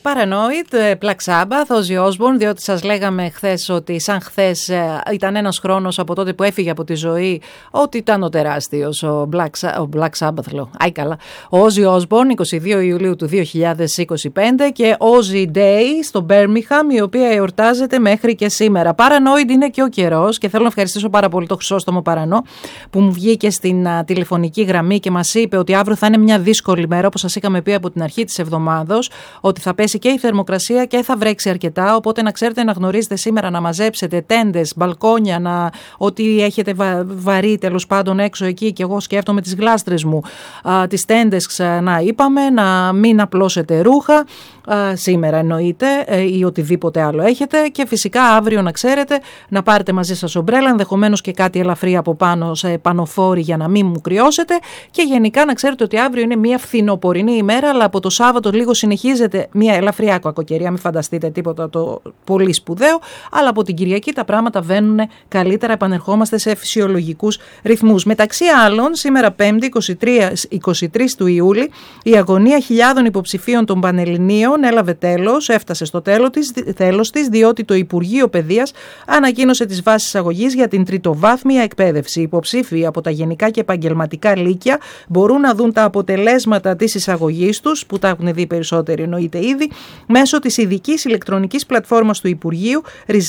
Paranoid, Black Sabbath, Ozzy Osbourne, διότι σας λέγαμε χθες ότι σαν χθες ήταν ένας χρόνος από τότε που έφυγε από τη ζωή, ότι ήταν ο τεράστιος, ο Black Sabbath, λέω, άι καλά, ο Ozzy Osbourne, 22 Ιουλίου του 2025 και Ozzy Day στο Birmingham, η οποία εορτάζεται μέχρι και σήμερα. Paranoid είναι και ο καιρός και θέλω να ευχαριστήσω πάρα πολύ το Χρυσόστομο Παρανό που μου βγήκε στην τηλεφωνική γραμμή και μας είπε ότι αύριο θα είναι μια δύσκολη μέρα, όπως σας είχαμε πει από την αρχή της εβδομάδος, ότι θα πέσει και η θερμοκρασία και θα βρέξει αρκετά, οπότε να ξέρετε να γνωρίζετε σήμερα να μαζέψετε τέντες, μπαλκόνια, ότι έχετε βαρύ τέλος πάντων έξω εκεί, και εγώ σκέφτομαι τις γλάστρες μου, τις τέντες ξανά είπαμε, να μην απλώσετε ρούχα, σήμερα εννοείται, ή οτιδήποτε άλλο έχετε, και φυσικά αύριο να ξέρετε να πάρετε μαζί σας ομπρέλα, ενδεχομένως και κάτι ελαφρύ από πάνω σε πανοφόρι για να μην μου κρυώσετε, και γενικά να ξέρετε ότι αύριο είναι μια φθινοπορεινή ημέρα, αλλά από το Σάββατο λίγο συνεχίζεται μια ελαφριά κακοκαιρία, μην φανταστείτε τίποτα το πολύ σπουδαίο, αλλά από την Κυριακή τα πράγματα βαίνουν καλύτερα, επανερχόμαστε σε φυσιολογικούς ρυθμούς. Μεταξύ άλλων, σήμερα 5η 23 του Ιούλη, η αγωνία χιλιάδων υποψηφίων των Πανελληνίων έφτασε στο τέλος της, διότι το Υπουργείο Παιδείας ανακοίνωσε τις βάσεις εισαγωγής για την τριτοβάθμια εκπαίδευση. Οι υποψήφοι από τα γενικά και επαγγελματικά λύκεια μπορούν να δουν τα αποτελέσματα της εισαγωγής τους, που τα έχουν δει περισσότεροι εννοείται ήδη, μέσω της ειδικής ηλεκτρονικής πλατφόρμας του Υπουργείου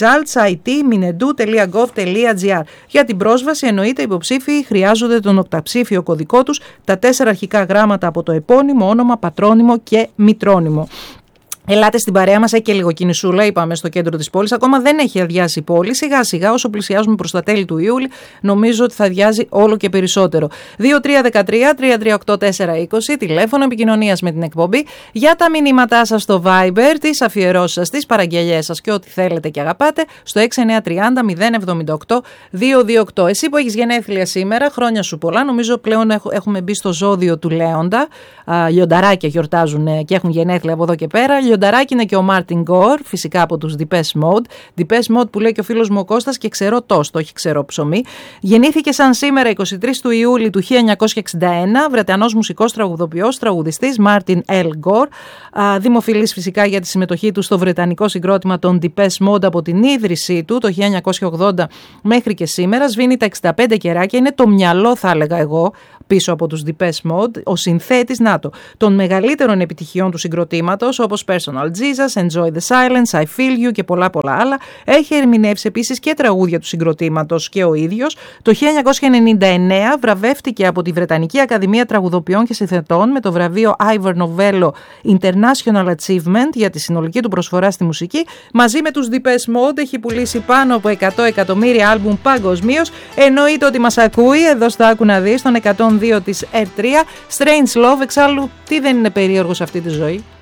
results.it.minedu.gov.gr. Για την πρόσβαση εννοείται οι υποψήφοι χρειάζονται τον οκταψήφιο κωδικό τους, τα 4 αρχικά γράμματα από το επώνυμο, όνομα, πατρόνυμο και μητρόνυμο. Ελάτε στην παρέα μας, έχει και λίγο κινησούλα, είπαμε, στο κέντρο της πόλης. Ακόμα δεν έχει αδειάσει η πόλη. Σιγά σιγά, όσο πλησιάζουμε προς τα τέλη του Ιούλη, νομίζω ότι θα αδειάζει όλο και περισσότερο. 2313-338-420, τηλέφωνο επικοινωνίας με την εκπομπή, για τα μηνύματά σας στο Viber, τις αφιερώσεις σας, τις παραγγελιές σας και ό,τι θέλετε και αγαπάτε, στο 6930-078-228. Εσύ που έχεις γενέθλια σήμερα, χρόνια σου πολλά. Νομίζω πλέον έχουμε μπει στο ζώδιο του Λέοντα. Λιονταράκια γιορτάζουν και έχουν γενέθλια από εδώ και πέρα. Λιονταράκι είναι και ο Μάρτιν Γκορ, φυσικά από τους Depeche Mode. Depeche Mode που λέει και ο φίλος μου ο Κώστας, και ξερό τόστο, όχι ξερό ψωμί. Γεννήθηκε σαν σήμερα 23 του Ιούλη του 1961, Βρετανός μουσικός, τραγουδοποιός, τραγουδιστής Μάρτιν L. Γκορ. Δημοφιλής φυσικά για τη συμμετοχή του στο βρετανικό συγκρότημα των Depeche Mode από την ίδρυσή του το 1980 μέχρι και σήμερα. Σβήνει τα 65 κεράκια, είναι το μυαλό, θα έλεγα εγώ, πίσω από τους Depeche Mode, ο συνθέτης των μεγαλύτερων επιτυχιών του συγκροτήματος, όπως Personal Jesus, Enjoy the Silence, I Feel You και πολλά άλλα. Έχει ερμηνεύσει επίσης και τραγούδια του συγκροτήματος και ο ίδιος. Το 1999 βραβεύτηκε από τη Βρετανική Ακαδημία Τραγουδοποιών και Συνθετών με το βραβείο Ivor Novello International Achievement για τη συνολική του προσφορά στη μουσική. Μαζί με τους Depeche Mode έχει πουλήσει πάνω από 100 εκατομμύρια άλμπουμ παγκοσμίως. Εννοείται ότι μας ακούει εδώ στο Άκου να δεις, στον 102 της R3. Strange Love, εξάλλου τι δεν είναι περίεργο σε αυτή τη ζωή.